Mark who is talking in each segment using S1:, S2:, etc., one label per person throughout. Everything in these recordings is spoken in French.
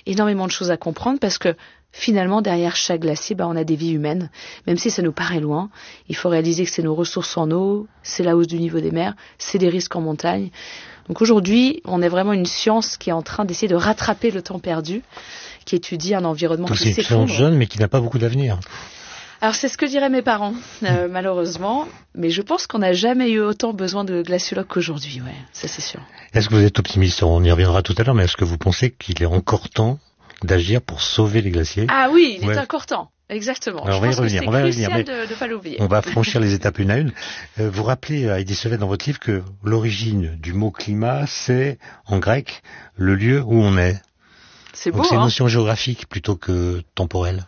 S1: énormément de choses à comprendre parce que finalement, derrière chaque glacier, on a des vies humaines. Même si ça nous paraît loin, il faut réaliser que c'est nos ressources en eau, c'est la hausse du niveau des mers, c'est des risques en montagne. Donc aujourd'hui, on est vraiment une science qui est en train d'essayer de rattraper le temps perdu, qui étudie un environnement qui s'effondre.
S2: C'est une science jeune, mais qui n'a pas beaucoup d'avenir.
S1: Alors c'est ce que diraient mes parents, malheureusement, mais je pense qu'on n'a jamais eu autant besoin de glaciologues qu'aujourd'hui, ouais, ça c'est sûr.
S2: Est-ce que vous êtes optimiste? On y reviendra tout à l'heure, mais est-ce que vous pensez qu'il est encore temps d'agir pour sauver les glaciers?
S1: Ah oui, il est encore temps. Exactement.
S2: Alors, je pense que c'est
S1: crucial de ne pas l'oublier.
S2: On va franchir les étapes une à une. Vous rappelez, Heidi Sauvet, dans votre livre, que l'origine du mot climat, c'est, en grec, le lieu où on est.
S1: C'est beau,
S2: donc, c'est une notion géographique plutôt que temporelle.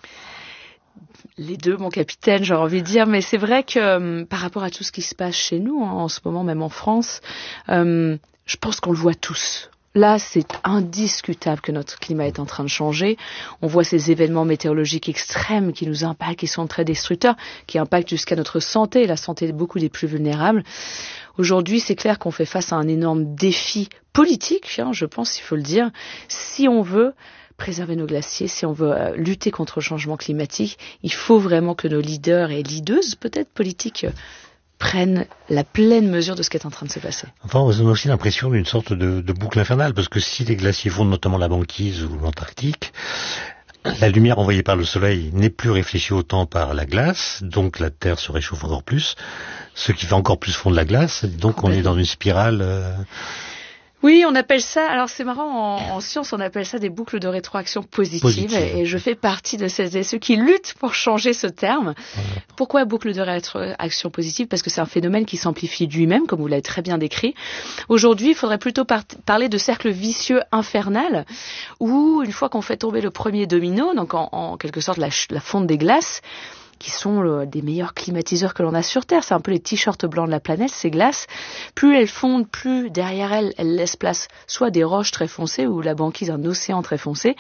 S1: Les deux, mon capitaine, j'ai envie de dire, mais c'est vrai que par rapport à tout ce qui se passe chez nous, en ce moment, même en France, je pense qu'on le voit tous. Là, c'est indiscutable que notre climat est en train de changer. On voit ces événements météorologiques extrêmes qui nous impactent, qui sont très destructeurs, qui impactent jusqu'à notre santé, la santé de beaucoup des plus vulnérables. Aujourd'hui, c'est clair qu'on fait face à un énorme défi politique, je pense, il faut le dire, si on veut préserver nos glaciers, si on veut lutter contre le changement climatique, il faut vraiment que nos leaders et leadeuses, peut-être politiques, prennent la pleine mesure de ce qui est en train de se passer.
S2: Enfin, on a aussi l'impression d'une sorte de boucle infernale, parce que si les glaciers fondent, notamment la banquise ou l'Antarctique, la lumière envoyée par le soleil n'est plus réfléchie autant par la glace, donc la Terre se réchauffe encore plus, ce qui fait encore plus fondre la glace, donc on est dans une spirale...
S1: Oui, on appelle ça, alors c'est marrant, en science on appelle ça des boucles de rétroaction positives. Et je fais partie de celles et ceux qui luttent pour changer ce terme. Voilà. Pourquoi boucle de rétroaction positive? Parce que c'est un phénomène qui s'amplifie lui-même, comme vous l'avez très bien décrit. Aujourd'hui, il faudrait plutôt parler de cercle vicieux infernal, où une fois qu'on fait tomber le premier domino, donc en quelque sorte la fonte des glaces, qui sont des meilleurs climatiseurs que l'on a sur Terre. C'est un peu les t-shirts blancs de la planète, ces glaces. Plus elles fondent, plus derrière elles laissent place soit des roches très foncées ou la banquise, un océan très foncé.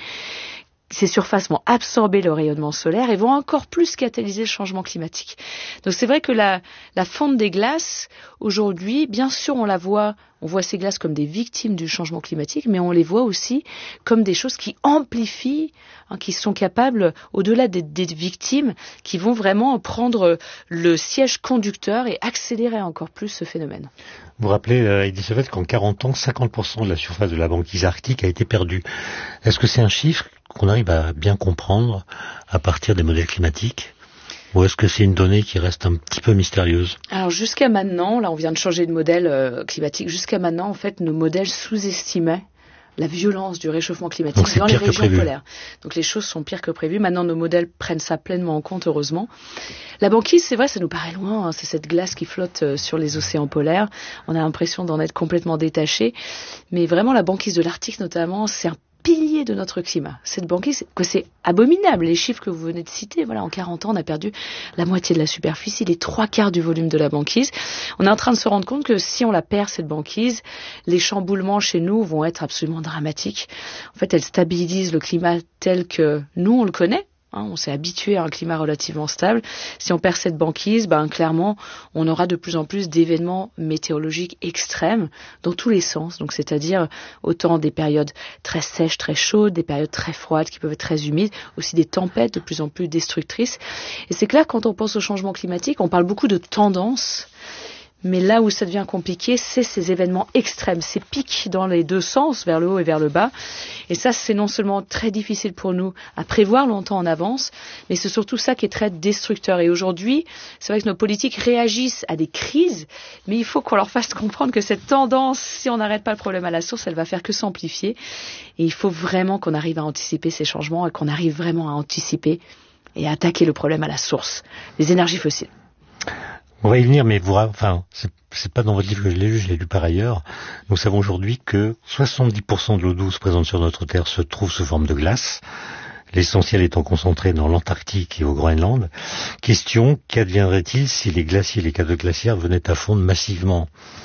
S1: Ces surfaces vont absorber le rayonnement solaire et vont encore plus catalyser le changement climatique. Donc c'est vrai que la fonte des glaces, aujourd'hui, bien sûr on voit ces glaces comme des victimes du changement climatique, mais on les voit aussi comme des choses qui amplifient, qui sont capables, au-delà des victimes, qui vont vraiment prendre le siège conducteur et accélérer encore plus ce phénomène.
S2: Vous rappelez, Heidi Sauvet, qu'en 40 ans, 50% de la surface de la banquise arctique a été perdue. Est-ce que c'est un chiffre qu'on arrive à bien comprendre à partir des modèles climatiques? Ou est-ce que c'est une donnée qui reste un petit peu mystérieuse?
S1: Alors jusqu'à maintenant, là on vient de changer de modèle climatique, jusqu'à maintenant en fait nos modèles sous-estimaient la violence du réchauffement climatique dans les régions polaires. Donc les choses sont pires que prévu. Maintenant nos modèles prennent ça pleinement en compte, heureusement. La banquise, c'est vrai, ça nous paraît loin, c'est cette glace qui flotte sur les océans polaires. On a l'impression d'en être complètement détaché. Mais vraiment la banquise de l'Arctique notamment, c'est un pilier de notre climat. Cette banquise, que c'est abominable, les chiffres que vous venez de citer, voilà, en 40 ans, on a perdu la moitié de la superficie, les 3/4 du volume de la banquise. On est en train de se rendre compte que si on la perd, cette banquise, les chamboulements chez nous vont être absolument dramatiques. En fait, elle stabilise le climat tel que nous, on le connaît. On s'est habitué à un climat relativement stable. Si on perd cette banquise, clairement, on aura de plus en plus d'événements météorologiques extrêmes dans tous les sens. Donc, c'est-à-dire autant des périodes très sèches, très chaudes, des périodes très froides qui peuvent être très humides, aussi des tempêtes de plus en plus destructrices. Et c'est clair, quand on pense au changement climatique, on parle beaucoup de tendances. Mais là où ça devient compliqué, c'est ces événements extrêmes, ces pics dans les deux sens, vers le haut et vers le bas. Et ça, c'est non seulement très difficile pour nous à prévoir longtemps en avance, mais c'est surtout ça qui est très destructeur. Et aujourd'hui, c'est vrai que nos politiques réagissent à des crises, mais il faut qu'on leur fasse comprendre que cette tendance, si on n'arrête pas le problème à la source, elle va faire que s'amplifier. Et il faut vraiment qu'on arrive à anticiper ces changements et qu'on arrive vraiment à anticiper et à attaquer le problème à la source, les énergies fossiles.
S2: On va y venir, mais c'est pas dans votre livre que je l'ai lu par ailleurs. Nous savons aujourd'hui que 70% de l'eau douce présente sur notre Terre se trouve sous forme de glace, l'essentiel étant concentré dans l'Antarctique et au Groenland. Question, qu'adviendrait-il si les glaciers et les cadeaux glaciaires venaient à fondre massivement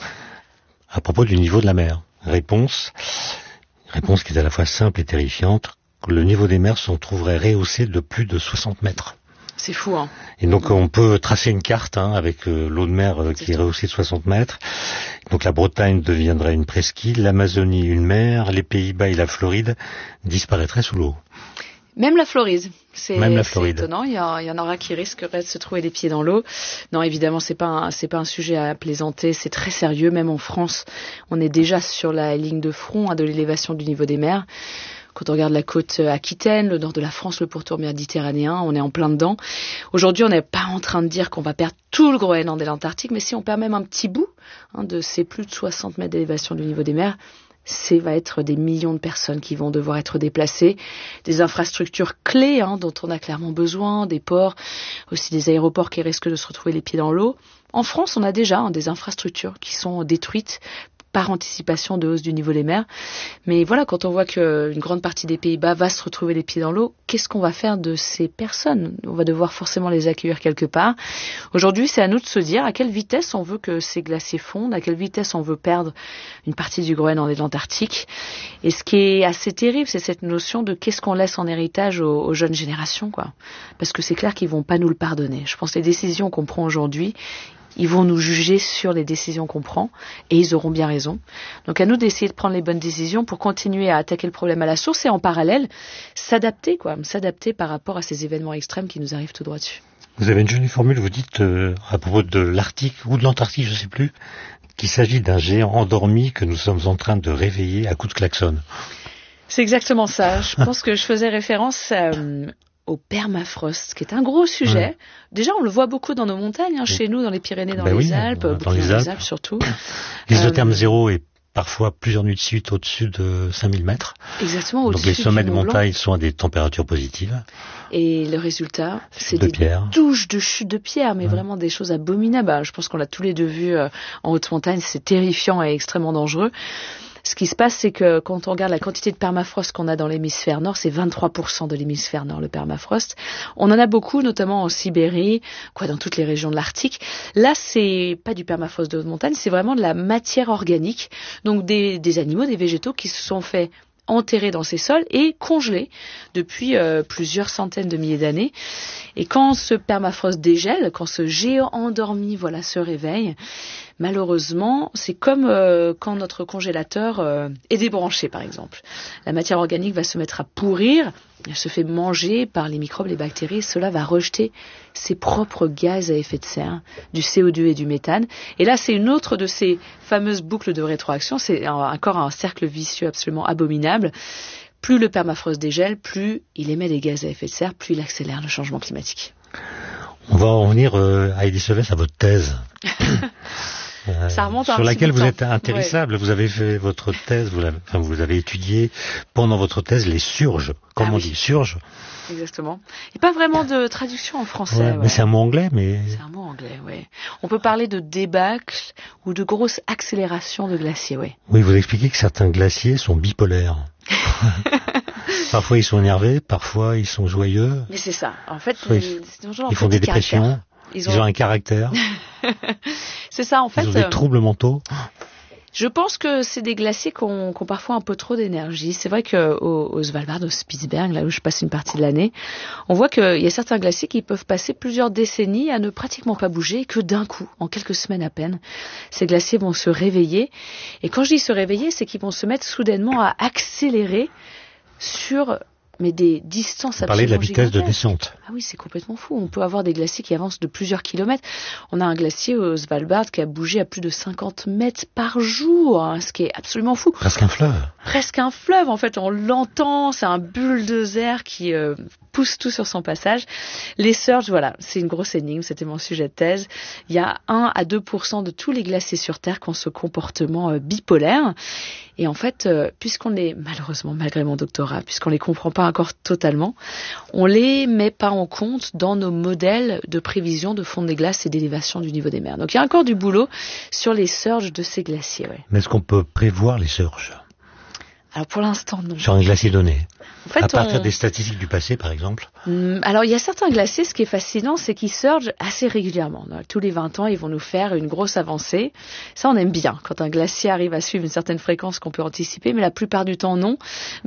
S2: à propos du niveau de la mer? Réponse qui est à la fois simple et terrifiante. Le niveau des mers s'en trouverait rehaussé de plus de 60 mètres.
S1: C'est fou, hein.
S2: Et donc on peut tracer une carte avec l'eau de mer qui est rehaussée de 60 mètres. Donc la Bretagne deviendrait une presqu'île, l'Amazonie une mer, les Pays-Bas et la Floride disparaîtraient sous l'eau.
S1: Même la Floride. C'est
S2: étonnant.
S1: Il y en aura qui risqueraient de se trouver les pieds dans l'eau. Non, évidemment, c'est pas un sujet à plaisanter. C'est très sérieux. Même en France, on est déjà sur la ligne de front de l'élévation du niveau des mers. Quand on regarde la côte aquitaine, le nord de la France, le pourtour méditerranéen, on est en plein dedans. Aujourd'hui, on n'est pas en train de dire qu'on va perdre tout le Groenland et l'Antarctique, mais si on perd même un petit bout de ces plus de 60 mètres d'élévation du niveau des mers, va être des millions de personnes qui vont devoir être déplacées, des infrastructures clés dont on a clairement besoin, des ports, aussi des aéroports qui risquent de se retrouver les pieds dans l'eau. En France, on a déjà des infrastructures qui sont détruites par anticipation de hausse du niveau des mers. Mais voilà, quand on voit qu'une grande partie des Pays-Bas va se retrouver les pieds dans l'eau, qu'est-ce qu'on va faire de ces personnes ? On va devoir forcément les accueillir quelque part. Aujourd'hui, c'est à nous de se dire à quelle vitesse on veut que ces glaciers fondent, à quelle vitesse on veut perdre une partie du Groenland et de l'Antarctique. Et ce qui est assez terrible, c'est cette notion de qu'est-ce qu'on laisse en héritage aux jeunes générations, quoi. Parce que c'est clair qu'ils vont pas nous le pardonner. Je pense que les décisions qu'on prend aujourd'hui, ils vont nous juger sur les décisions qu'on prend et ils auront bien raison. Donc à nous d'essayer de prendre les bonnes décisions pour continuer à attaquer le problème à la source et en parallèle s'adapter par rapport à ces événements extrêmes qui nous arrivent tout droit dessus.
S2: Vous avez une jolie formule, vous dites à propos de l'Arctique ou de l'Antarctique, je ne sais plus, qu'il s'agit d'un géant endormi que nous sommes en train de réveiller à coups de klaxon.
S1: C'est exactement ça. Je pense que je faisais référence au permafrost, qui est un gros sujet. Ouais. Déjà, on le voit beaucoup dans nos montagnes, chez nous, dans les Pyrénées, dans les Alpes, beaucoup dans les Alpes surtout.
S2: L'isotherme zéro est parfois plusieurs nuits de suite au-dessus de 5000 mètres.
S1: Exactement,
S2: au-dessus. Donc les sommets de montagne sont à des températures positives.
S1: Et le résultat, c'est des douches de chute de pierre, mais vraiment des choses abominables. Je pense qu'on l'a tous les deux vu en haute montagne, c'est terrifiant et extrêmement dangereux. Ce qui se passe, c'est que quand on regarde la quantité de permafrost qu'on a dans l'hémisphère nord, c'est 23% de l'hémisphère nord, le permafrost. On en a beaucoup, notamment en Sibérie, dans toutes les régions de l'Arctique. Là, c'est pas du permafrost de haute montagne, c'est vraiment de la matière organique. Donc des animaux, des végétaux qui se sont fait enterrés dans ces sols et congelés depuis plusieurs centaines de milliers d'années. Et quand ce permafrost dégèle, quand ce géant endormi se réveille, malheureusement, c'est comme quand notre congélateur est débranché, par exemple. La matière organique va se mettre à pourrir, elle se fait manger par les microbes, les bactéries, cela va rejeter ses propres gaz à effet de serre, du CO2 et du méthane. Et là, c'est une autre de ces fameuses boucles de rétroaction, c'est encore un cercle vicieux absolument abominable. Plus le permafrost dégèle, plus il émet des gaz à effet de serre, plus il accélère le changement climatique.
S2: On va en revenir, Heidi Sevès, à votre thèse.
S1: Ça remonte
S2: sur laquelle vous êtes intéressable. Ouais. Vous avez fait votre thèse, vous avez étudié pendant votre thèse les surges. Comment on dit surges?
S1: Exactement. Et pas vraiment de traduction en français.
S2: Ouais. Mais c'est un mot anglais,
S1: C'est un mot anglais, oui. On peut parler de débâcle ou de grosse accélération de glaciers, oui.
S2: Oui, vous expliquez que certains glaciers sont bipolaires. Parfois ils sont énervés, parfois ils sont joyeux.
S1: Mais c'est ça. En fait,
S2: ils font des dépressions. Ils ont un caractère.
S1: C'est ça, en fait.
S2: Ils ont des troubles mentaux.
S1: Je pense que c'est des glaciers qui ont parfois un peu trop d'énergie. C'est vrai qu'au Svalbard, au Spitsberg, là où je passe une partie de l'année, on voit qu'il y a certains glaciers qui peuvent passer plusieurs décennies à ne pratiquement pas bouger, et que d'un coup, en quelques semaines à peine, ces glaciers vont se réveiller. Et quand je dis se réveiller, c'est qu'ils vont se mettre soudainement à accélérer sur des distances absolument
S2: Parler de la vitesse
S1: gigantesques.
S2: De descente.
S1: Ah oui, c'est complètement fou. On peut avoir des glaciers qui avancent de plusieurs kilomètres. On a un glacier au Svalbard qui a bougé à plus de 50 mètres par jour, ce qui est absolument fou.
S2: Presque un fleuve.
S1: Presque un fleuve, en fait. On l'entend, c'est un bulldozer qui pousse tout sur son passage. Les surges, c'est une grosse énigme, c'était mon sujet de thèse. Il y a 1 à 2% de tous les glaciers sur Terre qui ont ce comportement bipolaire. Et en fait, puisqu'on les, malheureusement, malgré mon doctorat, puisqu'on les comprend pas encore totalement, on les met pas en compte dans nos modèles de prévision de fonte des glaces et d'élévation du niveau des mers. Donc il y a encore du boulot sur les surges de ces glaciers. Ouais.
S2: Mais est-ce qu'on peut prévoir les surges ?
S1: Alors pour l'instant, non.
S2: Sur un glacier donné.
S1: En fait,
S2: à partir des statistiques du passé, par exemple.
S1: Alors il y a certains glaciers, ce qui est fascinant, c'est qu'ils surgent assez régulièrement. Tous les 20 ans, ils vont nous faire une grosse avancée. Ça, on aime bien, quand un glacier arrive à suivre une certaine fréquence qu'on peut anticiper, mais la plupart du temps, non.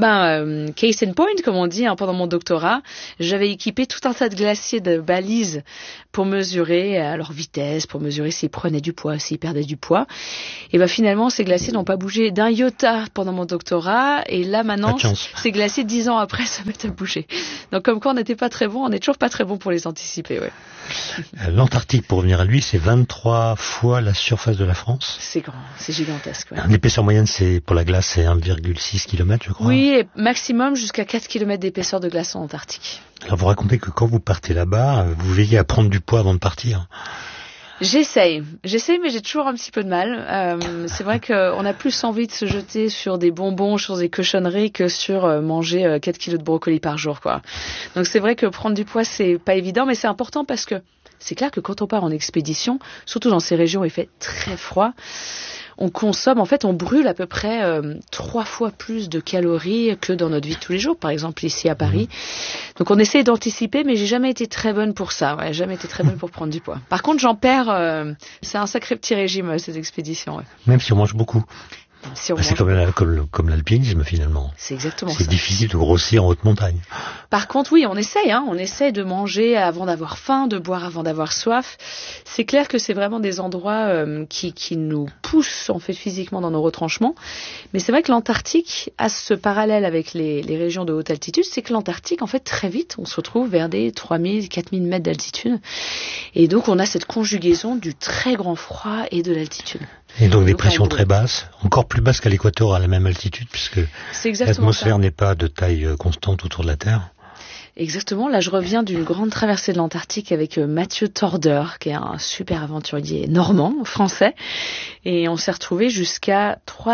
S1: Case in point, comme on dit, pendant mon doctorat, j'avais équipé tout un tas de glaciers de balises pour mesurer leur vitesse, pour mesurer s'ils prenaient du poids, s'ils perdaient du poids. Et finalement, ces glaciers n'ont pas bougé d'un iota pendant mon doctorat. Et là, maintenant, ces glaciers, 10 ans après, se mettent à bouger. Donc, comme quoi on n'était pas très bon, on n'est toujours pas très bon pour les anticiper, ouais.
S2: L'Antarctique, pour revenir à lui, c'est 23 fois la surface de la France.
S1: C'est grand, c'est gigantesque, ouais.
S2: L'épaisseur moyenne, pour la glace, c'est 1,6 km, je crois.
S1: Oui, et maximum jusqu'à 4 km d'épaisseur de glace en Antarctique.
S2: Alors, vous racontez que quand vous partez là-bas, vous veillez à prendre du poids avant de partir.
S1: J'essaye, mais j'ai toujours un petit peu de mal. C'est vrai qu'on a plus envie de se jeter sur des bonbons, sur des cochonneries que sur manger 4 kilos de brocoli par jour, quoi. Donc c'est vrai que prendre du poids, c'est pas évident, mais c'est important parce que c'est clair que quand on part en expédition, surtout dans ces régions où il fait très froid, on consomme, en fait, on brûle à peu près 3 fois plus de calories que dans notre vie de tous les jours, par exemple ici à Paris. Donc on essaie d'anticiper, mais j'ai jamais été très bonne pour ça, ouais, jamais été très bonne pour prendre du poids. Par contre, j'en perds, c'est un sacré petit régime, ces expéditions. Ouais.
S2: Même si on mange beaucoup.
S1: Si
S2: c'est comme l'alpinisme finalement.
S1: C'est exactement ça.
S2: C'est difficile de grossir en haute montagne.
S1: Par contre, oui, on essaye de manger avant d'avoir faim, de boire avant d'avoir soif. C'est clair que c'est vraiment des endroits qui nous poussent en fait physiquement dans nos retranchements. Mais c'est vrai que l'Antarctique a ce parallèle avec les régions de haute altitude, c'est que l'Antarctique, en fait, très vite, on se retrouve vers des 3000, 4000 mètres d'altitude. Et donc, on a cette conjugaison du très grand froid et de l'altitude.
S2: Et donc des pressions très basses, encore plus basses qu'à l'équateur à la même altitude, puisque l'atmosphère n'est pas de taille constante autour de la Terre.
S1: Exactement. Là, je reviens d'une grande traversée de l'Antarctique avec Mathieu Torder, qui est un super aventurier normand, français. Et on s'est retrouvé jusqu'à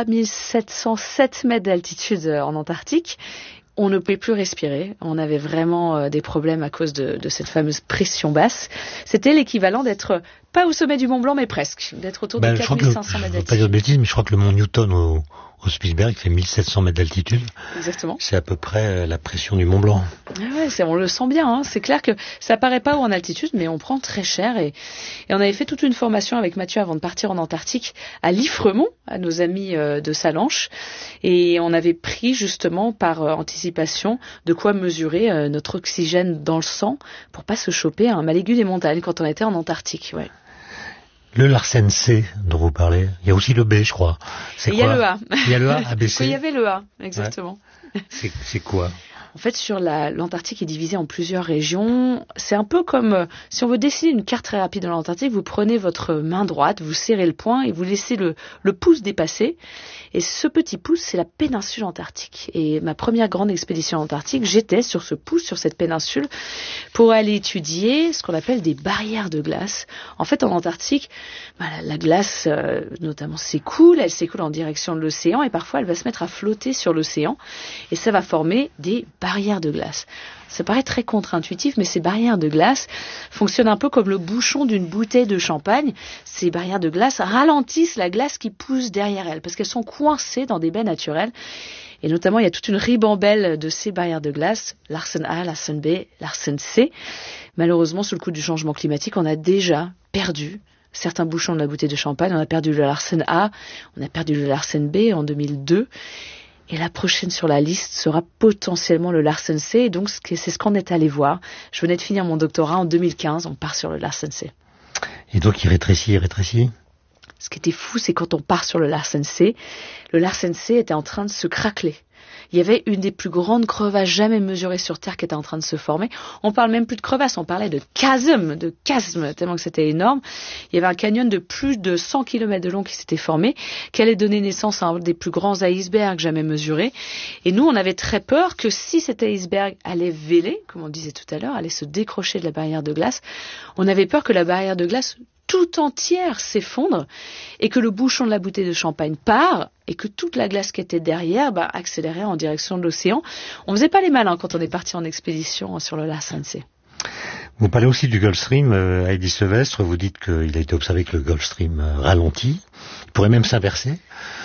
S1: 3707 mètres d'altitude en Antarctique. On ne pouvait plus respirer. On avait vraiment des problèmes à cause de cette fameuse pression basse. C'était l'équivalent d'être pas au sommet du Mont Blanc, mais presque. D'être autour de 4500 mètres d'altitude.
S2: Je ne veux pas dire de bêtises, mais je crois que le mont Newton au Spitzberg fait 1700 mètres d'altitude.
S1: Exactement.
S2: C'est à peu près la pression du Mont Blanc.
S1: Ouais, on le sent bien. C'est clair que ça paraît pas haut en altitude, mais on prend très cher. Et on avait fait toute une formation avec Mathieu avant de partir en Antarctique à Liffremont, à nos amis de Salanches. Et on avait pris justement par anticipation de quoi mesurer notre oxygène dans le sang pour pas se choper un mal aigu des montagnes quand on était en Antarctique. Ouais.
S2: Le Larsen C dont vous parlez, il y a aussi le B, je crois.
S1: Il y a le A.
S2: Il y a le A, ABC.
S1: Il y avait le A, exactement.
S2: Ouais. C'est quoi?
S1: En fait, l'Antarctique est divisée en plusieurs régions. C'est un peu comme, si on veut dessiner une carte très rapide de l'Antarctique, vous prenez votre main droite, vous serrez le poing et vous laissez le pouce dépasser. Et ce petit pouce, c'est la péninsule antarctique. Et ma première grande expédition antarctique, j'étais sur ce pouce, sur cette péninsule, pour aller étudier ce qu'on appelle des barrières de glace. En fait, en Antarctique, la glace, notamment, s'écoule. Elle s'écoule en direction de l'océan et parfois, elle va se mettre à flotter sur l'océan. Et ça va former des barrières de glace. Ça paraît très contre-intuitif, mais ces barrières de glace fonctionnent un peu comme le bouchon d'une bouteille de champagne. Ces barrières de glace ralentissent la glace qui pousse derrière elles, parce qu'elles sont coincées dans des baies naturelles. Et notamment, il y a toute une ribambelle de ces barrières de glace, Larsen A, Larsen B, Larsen C. Malheureusement, sous le coup du changement climatique, on a déjà perdu certains bouchons de la bouteille de champagne. On a perdu le Larsen A, on a perdu le Larsen B en 2002. Et la prochaine sur la liste sera potentiellement le Larsen C. Et donc, c'est ce qu'on est allé voir. Je venais de finir mon doctorat en 2015. On part sur le Larsen C.
S2: Et donc, il rétrécit.
S1: Ce qui était fou, c'est quand on part sur le Larsen C était en train de se craqueler. Il y avait une des plus grandes crevasses jamais mesurées sur Terre qui était en train de se former. On parle même plus de crevasse, on parlait de chasme, tellement que c'était énorme. Il y avait un canyon de plus de 100 km de long qui s'était formé, qui allait donner naissance à un des plus grands icebergs jamais mesurés. Et nous, on avait très peur que si cet iceberg allait véler, comme on disait tout à l'heure, allait se décrocher de la barrière de glace, on avait peur que la barrière de glace tout entière s'effondre et que le bouchon de la bouteille de champagne part et que toute la glace qui était derrière accélérait en direction de l'océan. On ne faisait pas les malins quand on est parti en expédition sur le Larsen C.
S2: Vous parlez aussi du Gulf Stream, Heidi Sevestre, vous dites qu'il a été observé que le Gulf Stream ralentit, il pourrait même s'inverser.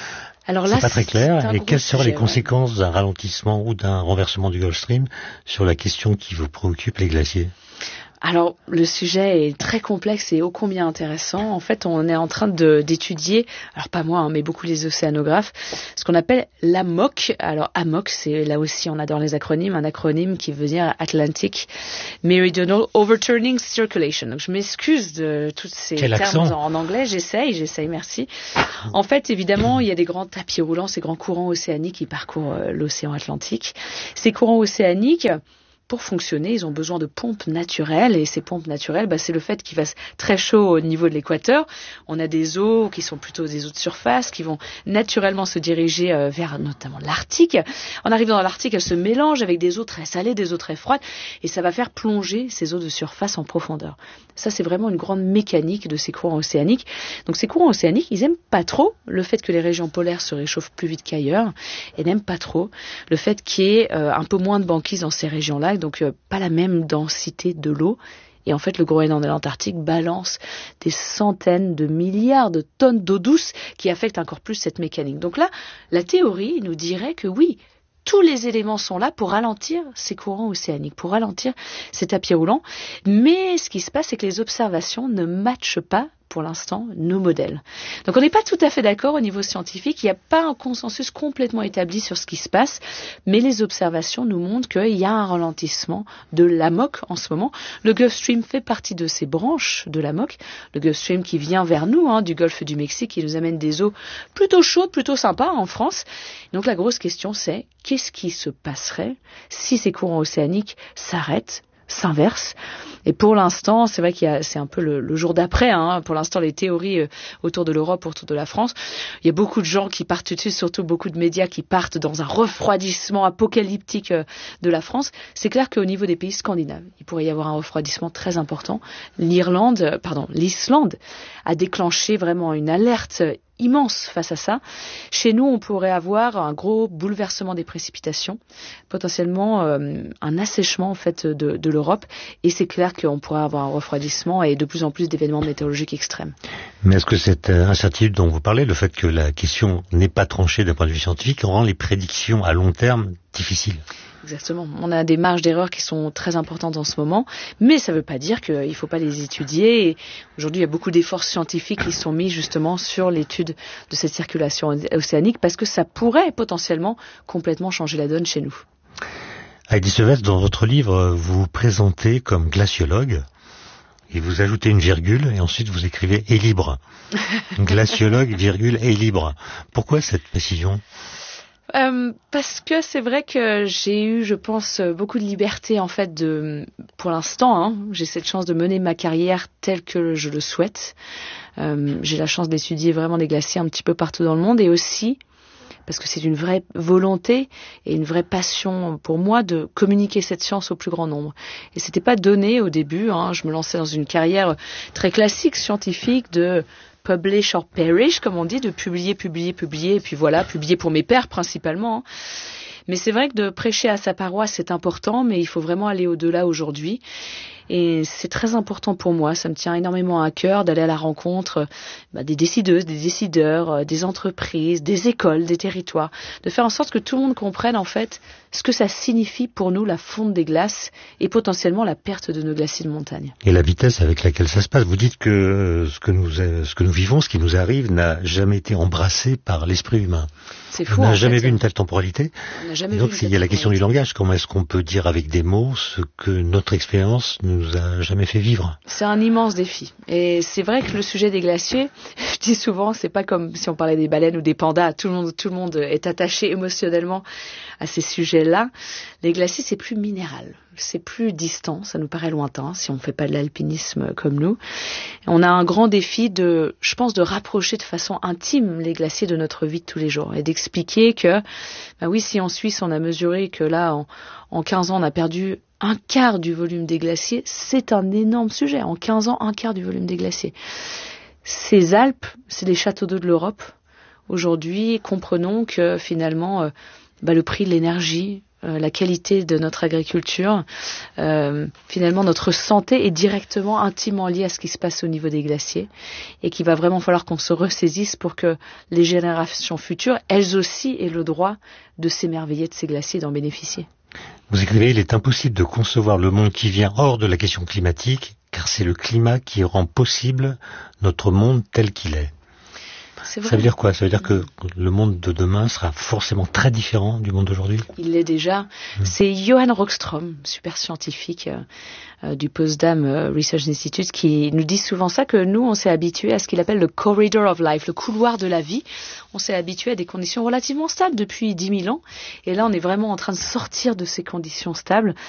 S1: Alors là,
S2: c'est pas très clair. Et quelles seraient les conséquences d'un ralentissement ou d'un renversement du Gulf Stream sur la question qui vous préoccupe, les glaciers?
S1: Alors, le sujet est très complexe et ô combien intéressant. En fait, on est en train d'étudier, alors pas moi, mais beaucoup les océanographes, ce qu'on appelle l'AMOC. Alors, AMOC, c'est là aussi, on adore les acronymes, un acronyme qui veut dire Atlantic Meridional Overturning Circulation. Donc, je m'excuse de tous ces termes en anglais. J'essaye, merci. En fait, évidemment, il y a des grands tapis roulants, ces grands courants océaniques qui parcourent l'océan Atlantique. Ces courants océaniques, pour fonctionner, ils ont besoin de pompes naturelles, et ces pompes naturelles, c'est le fait qu'il fasse très chaud au niveau de l'équateur. On a des eaux qui sont plutôt des eaux de surface, qui vont naturellement se diriger vers notamment l'Arctique. En arrivant dans l'Arctique, elles se mélangent avec des eaux très salées, des eaux très froides, et ça va faire plonger ces eaux de surface en profondeur. Ça, c'est vraiment une grande mécanique de ces courants océaniques. Donc ces courants océaniques, ils aiment pas trop le fait que les régions polaires se réchauffent plus vite qu'ailleurs, et n'aiment pas trop le fait qu'il y ait un peu moins de banquise dans ces régions-là, donc pas la même densité de l'eau. Et en fait, le Groenland et l'Antarctique balancent des centaines de milliards de tonnes d'eau douce qui affectent encore plus cette mécanique. Donc là, la théorie nous dirait que oui, tous les éléments sont là pour ralentir ces courants océaniques, pour ralentir ces tapis roulants. Mais ce qui se passe, c'est que les observations ne matchent pas pour l'instant, nos modèles. Donc on n'est pas tout à fait d'accord au niveau scientifique, il n'y a pas un consensus complètement établi sur ce qui se passe, mais les observations nous montrent qu'il y a un ralentissement de l'AMOC en ce moment. Le Gulf Stream fait partie de ces branches de l'AMOC, le Gulf Stream qui vient vers nous, du Golfe du Mexique, qui nous amène des eaux plutôt chaudes, plutôt sympas en France. Donc la grosse question c'est, qu'est-ce qui se passerait si ces courants océaniques s'arrêtent, s'inverse? Et pour l'instant, c'est vrai c'est un peu le jour d'après. Pour l'instant, les théories autour de l'Europe, autour de la France, il y a beaucoup de gens qui partent tout de suite, surtout beaucoup de médias qui partent dans un refroidissement apocalyptique de la France. C'est clair qu'au niveau des pays scandinaves, il pourrait y avoir un refroidissement très important. l'Islande a déclenché vraiment une alerte immense face à ça. Chez nous, on pourrait avoir un gros bouleversement des précipitations, potentiellement un assèchement en fait de l'Europe, et c'est clair qu'on pourrait avoir un refroidissement et de plus en plus d'événements météorologiques extrêmes.
S2: Mais est-ce que cette incertitude dont vous parlez, le fait que la question n'est pas tranchée d'un point de vue scientifique, rend les prédictions à long terme difficiles?
S1: Exactement. On a des marges d'erreur qui sont très importantes en ce moment, mais ça ne veut pas dire qu'il ne faut pas les étudier. Et aujourd'hui, il y a beaucoup d'efforts scientifiques qui sont mis justement sur l'étude de cette circulation océanique parce que ça pourrait potentiellement complètement changer la donne chez nous.
S2: Heidi Sevestre, dans votre livre, vous vous présentez comme glaciologue et vous ajoutez une virgule et ensuite vous écrivez « est libre ». Glaciologue, virgule, est libre. Pourquoi cette précision ?
S1: Parce que c'est vrai que j'ai eu, je pense, beaucoup de liberté en fait pour l'instant. J'ai cette chance de mener ma carrière telle que je le souhaite. J'ai la chance d'étudier vraiment des glaciers un petit peu partout dans le monde et aussi parce que c'est une vraie volonté et une vraie passion pour moi de communiquer cette science au plus grand nombre. Et c'était pas donné au début. Je me lançais dans une carrière très classique scientifique de publish or perish, comme on dit, de publier, et puis voilà, publier pour mes pairs principalement. Mais c'est vrai que de prêcher à sa paroisse, c'est important, mais il faut vraiment aller au-delà aujourd'hui. Et c'est très important pour moi, ça me tient énormément à cœur d'aller à la rencontre des décideuses, des décideurs, des entreprises, des écoles, des territoires, de faire en sorte que tout le monde comprenne en fait ce que ça signifie pour nous la fonte des glaces et potentiellement la perte de nos glaciers de montagne.
S2: Et la vitesse avec laquelle ça se passe, vous dites que ce que nous vivons, ce qui nous arrive, n'a jamais été embrassé par l'esprit humain.
S1: C'est fou.
S2: On n'a jamais vu une telle temporalité.
S1: On n'a jamais
S2: donc il y a la question du langage. Comment est-ce qu'on peut dire avec des mots ce que notre expérience nous a jamais fait vivre?
S1: C'est un immense défi. Et c'est vrai que le sujet des glaciers, je dis souvent, c'est pas comme si on parlait des baleines ou des pandas. Tout le monde est attaché émotionnellement à ces sujets-là. Les glaciers, c'est plus minéral. C'est plus distant, ça nous paraît lointain si on ne fait pas de l'alpinisme comme nous. On a un grand défi de rapprocher de façon intime les glaciers de notre vie de tous les jours et d'expliquer que, oui, si en Suisse on a mesuré que là, en 15 ans, on a perdu un quart du volume des glaciers, c'est un énorme sujet. En 15 ans, un quart du volume des glaciers. Ces Alpes, c'est les châteaux d'eau de l'Europe. Aujourd'hui, comprenons que finalement, le prix de l'énergie la qualité de notre agriculture, finalement notre santé est directement, intimement liée à ce qui se passe au niveau des glaciers et qu'il va vraiment falloir qu'on se ressaisisse pour que les générations futures, elles aussi, aient le droit de s'émerveiller de ces glaciers et d'en bénéficier.
S2: Vous écrivez, il est impossible de concevoir le monde qui vient hors de la question climatique, car c'est le climat qui rend possible notre monde tel qu'il est. Ça veut dire quoi? Ça veut dire que le monde de demain sera forcément très différent du monde d'aujourd'hui? Il
S1: l'est déjà. C'est Johan Rockström, super scientifique du Potsdam Research Institute, qui nous dit souvent ça, que nous, on s'est habitué à ce qu'il appelle le corridor of life, le couloir de la vie. On s'est habitué à des conditions relativement stables depuis 10 000 ans. Et là, on est vraiment en train de sortir de ces conditions stables